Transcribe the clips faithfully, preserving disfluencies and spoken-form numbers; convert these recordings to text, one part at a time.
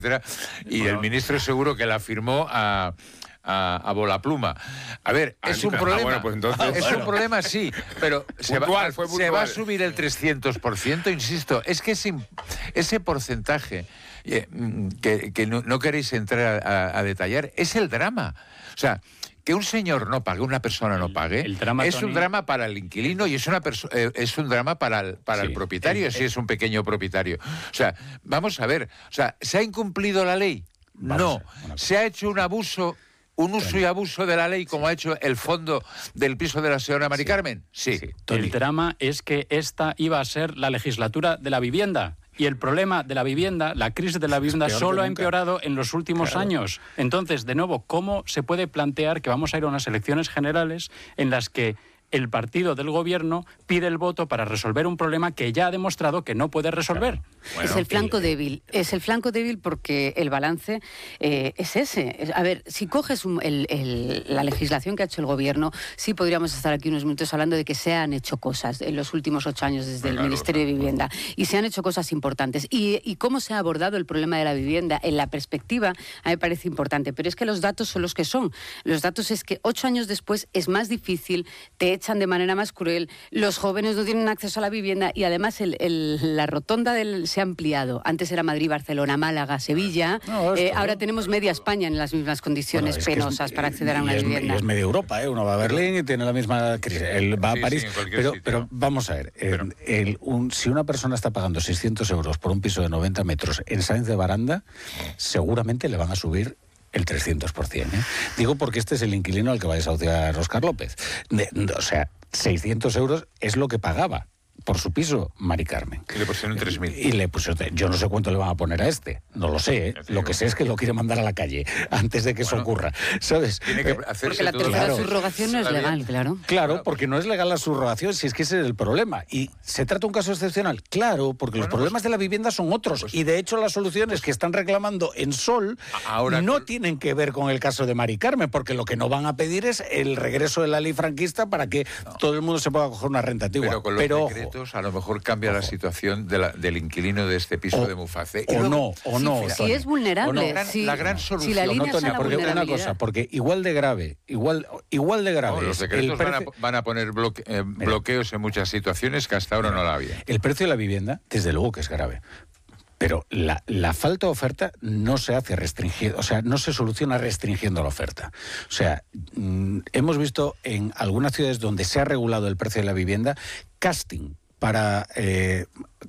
y bueno, el ministro seguro que la firmó a... A, a volapluma. A ver, ah, es un problema. Ah, bueno, pues entonces, es bueno. un problema, sí, pero se, puntual, va, se va a subir el trescientos por ciento, insisto. Es que ese, ese porcentaje eh, que, que no, no queréis entrar a, a detallar es el drama. O sea, que un señor no pague, una persona no pague, el, el drama, es Tony... un drama para el inquilino y es una eh, es un drama para el, para sí, el propietario, el, si el... es un pequeño propietario. O sea, vamos a ver, o sea, ¿se ha incumplido la ley? Vamos no. ¿Se ha hecho un abuso? ¿Un uso y abuso de la ley como ha hecho el fondo del piso de la señora Mari Carmen? Sí. sí. El drama es que esta iba a ser la legislatura de la vivienda. Y el problema de la vivienda, la crisis de la vivienda, solo ha empeorado en los últimos claro. años. Entonces, de nuevo, ¿cómo se puede plantear que vamos a ir a unas elecciones generales en las que el partido del gobierno pide el voto para resolver un problema que ya ha demostrado que no puede resolver? Claro. Bueno, es el flanco eh, débil. Es el flanco débil porque el balance eh, es ese. A ver, si coges un, el, el, la legislación que ha hecho el gobierno, sí podríamos estar aquí unos minutos hablando de que se han hecho cosas en los últimos ocho años desde claro, el Ministerio claro. de Vivienda. Y se han hecho cosas importantes. Y, y cómo se ha abordado el problema de la vivienda en la perspectiva, a mí me parece importante. Pero es que los datos son los que son. Los datos es que ocho años después es más difícil, te echan de manera más cruel, los jóvenes no tienen acceso a la vivienda y además el, el, la rotonda del, se ha ampliado. Antes era Madrid, Barcelona, Málaga, Sevilla. No, eh, ahora tenemos media España en las mismas condiciones bueno, penosas es, para acceder a una es, vivienda. Y es media Europa, ¿eh? Uno va a Berlín y tiene la misma crisis. Él va a sí, París. Sí, pero, pero vamos a ver, pero, el, el, un, si una persona está pagando seiscientos euros por un piso de noventa metros en Sáenz de Baranda, seguramente le van a subir el trescientos por ciento. ¿eh? Digo porque este es el inquilino al que va a desahuciar Óscar López. De, de, o sea, seiscientos euros es lo que pagaba por su piso Mari Carmen. Y le pusieron tres mil. Y le pusieron, yo no sé cuánto le van a poner a este, no lo sé, ¿eh? Lo que sé es que lo quiere mandar a la calle antes de que bueno, eso ocurra, ¿sabes? Tiene que hacerse porque la tercera claro. subrogación no es legal, claro. Claro, porque no es legal la subrogación, si es que ese es el problema. ¿Y se trata de un caso excepcional? Claro, porque bueno, los problemas pues, de la vivienda son otros. Pues, y de hecho las soluciones pues, que están reclamando en Sol ahora no que... tienen que ver con el caso de Mari Carmen, porque lo que no van a pedir es el regreso de la ley franquista para que no. todo el mundo se pueda coger una renta antigua. Pero con los Pero, decretos, ojo, a lo mejor cambia Ojo. la situación de la, del inquilino de este piso o, de Muface. O no, o no. Si, si es vulnerable. No, la, gran, si, la gran solución. Si la línea no, Tonia, porque una cosa, porque igual de grave, igual, igual de grave. No, los decretos van, a, van a poner bloque, eh, bloqueos en muchas situaciones que hasta ahora Mira, no la había. El precio de la vivienda, desde luego que es grave. Pero la, la falta de oferta no se hace restringiendo, o sea, no se soluciona restringiendo la oferta. O sea, mmm, hemos visto en algunas ciudades donde se ha regulado el precio de la vivienda, casting para eh,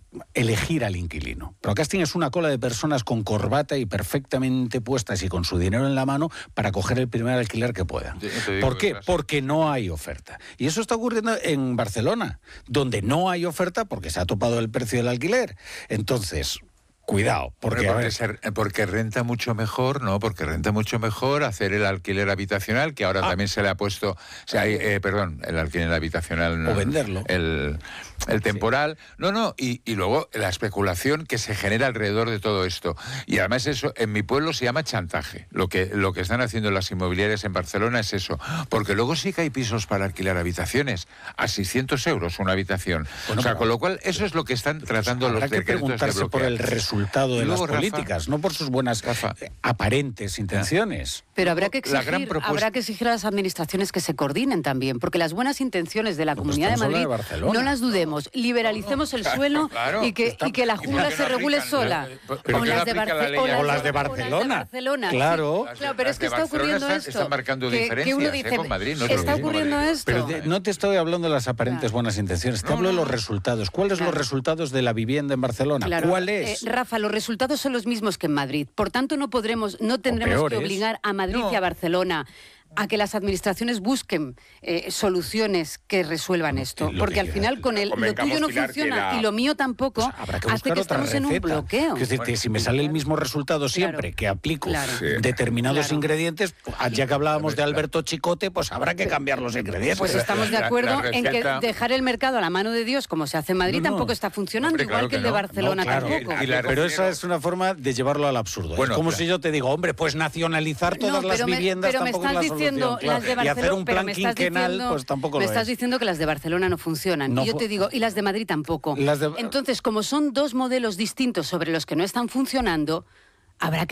elegir al inquilino. Pero casting es una cola de personas con corbata y perfectamente puestas y con su dinero en la mano para coger el primer alquiler que puedan. ¿Por qué? Porque no hay oferta. Y eso está ocurriendo en Barcelona, donde no hay oferta porque se ha topado el precio del alquiler. Entonces... Cuidado, porque, porque, se, porque renta mucho mejor, ¿no? Porque renta mucho mejor hacer el alquiler habitacional, que ahora ah. también se le ha puesto, o sea, eh, perdón, el alquiler habitacional. O venderlo. El, el temporal. Sí. No, no, y, y luego la especulación que se genera alrededor de todo esto. Y además eso, en mi pueblo se llama chantaje. Lo que, lo que están haciendo las inmobiliarias en Barcelona es eso. Porque luego sí que hay pisos para alquilar habitaciones a seiscientos euros una habitación. Bueno, o sea, con lo cual, eso es lo que están tratando pues los decretos de bloquear. Habrá que preguntarse por el resultado de luego, las políticas, Rafa, no por sus buenas Rafa, aparentes intenciones. Pero habrá que exigir, propuesta... habrá que exigir a las administraciones que se coordinen también, porque las buenas intenciones de la no, Comunidad pues de Madrid, de no las dudemos, liberalicemos no, no, el suelo claro, y, que, está, y que la jungla se regule aplican, sola. Pero o, las de Barce- o, o las de Barcelona. Claro. Sí, claro, pero es que está ocurriendo están, esto. Están marcando que, diferencias que uno dice, eh, con Madrid. No está ocurriendo esto. Pero de, no te estoy hablando de las aparentes claro. buenas intenciones, te no, hablo de los resultados. ¿Cuáles son claro. los resultados de la vivienda en Barcelona? Claro. ¿Cuál es? Eh, Rafa, los resultados son los mismos que en Madrid. Por tanto, no podremos, no tendremos que obligar a Madrid no. y a Barcelona a que las administraciones busquen eh, soluciones que resuelvan esto. Lo Porque al final con el lo tuyo no funciona la... y lo mío tampoco, pues que hace que estemos receta. en un bloqueo. Es decir, que si me sale el mismo resultado siempre claro. que aplico claro. determinados claro. ingredientes, ya que hablábamos de Alberto Chicote, pues habrá que cambiar los ingredientes. Pues estamos de acuerdo la, la en que dejar el mercado a la mano de Dios, como se hace en Madrid, no, no. tampoco está funcionando, hombre, igual claro que, que el de Barcelona no, claro. tampoco. Y la pero esa es una forma de llevarlo al absurdo. Bueno, es como claro. si yo te digo, hombre, pues nacionalizar todas las viviendas tampoco es la solución. Y hacer un plan quinquenal, diciendo, pues tampoco lo es. Me estás diciendo que las de Barcelona no funcionan. No y yo te digo, y las de Madrid tampoco. De... Entonces, como son dos modelos distintos sobre los que no están funcionando, habrá que